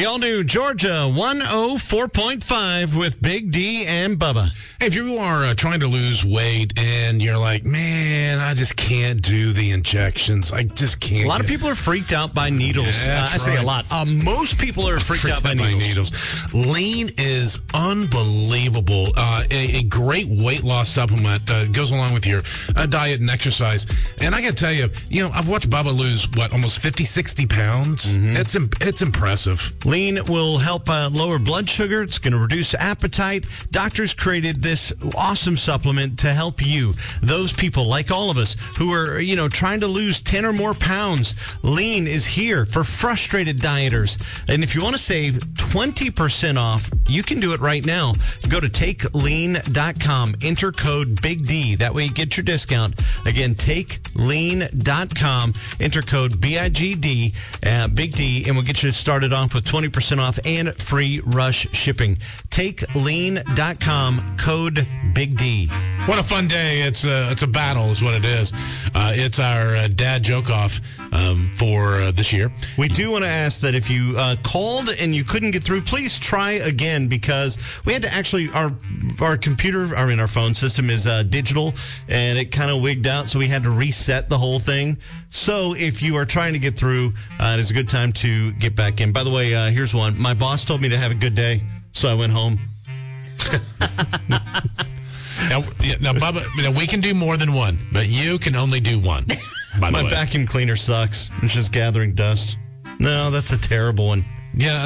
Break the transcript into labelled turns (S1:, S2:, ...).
S1: all new Georgia 104.5 with Big D and Bubba.
S2: Hey, if you are trying to lose weight and you're like, man, I just can't do the injections. I just can't.
S1: A lot of people are freaked out by needles.
S2: Yeah,
S1: I say a lot. Most people are freaked out by needles.
S2: Lean is unbelievable. A great weight loss supplement goes along with your diet and exercise. And I got to tell you, I've watched Bubba lose, almost 50, 60 pounds? Mm-hmm. It's impressive.
S1: Lean will help lower blood sugar. It's going to reduce appetite. Doctors created this awesome supplement to help you. Those people, like all of us, who are, trying to lose 10 or more pounds. Lean is here for frustrated dieters. And if you want to save 20% off, you can do it right now. Go to takelean.com. Enter code Big D. That way you get your discount. Again, takelean.com. Enter code BIGD, Big D, and we'll get you started off with 20% off and free rush shipping. Takelean.com, code Big D.
S2: What a fun day. It's a battle is what it is. It's our dad joke-off for this year.
S1: We do want to ask that if you called and you couldn't get through, please try again, because we had to actually, our computer, our phone system is digital, and it kind of wigged out, so we had to reset the whole thing. So if you are trying to get through, it is a good time to get back in. By the way, here's one. My boss told me to have a good day, so I went home.
S2: Now, Bubba, we can do more than one, but you can only do one.
S1: My vacuum cleaner sucks. It's just gathering dust. No, that's a terrible one.
S2: Yeah.